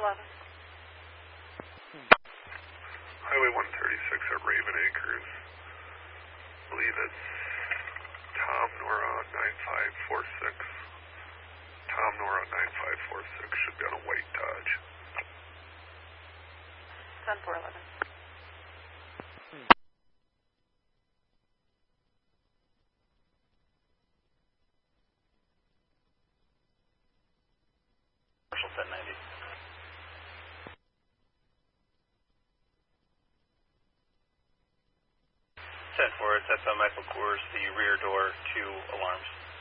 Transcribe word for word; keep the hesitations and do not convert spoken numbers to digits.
eleven. Highway one thirty-six at Raven Acres. I believe it's Tom Nora nine five four six. Tom Nora nine five four six should be on a white Dodge. ten four eleven. Commercial ten ninety. ten four, it's S M Michael Coors, the rear door, two alarms.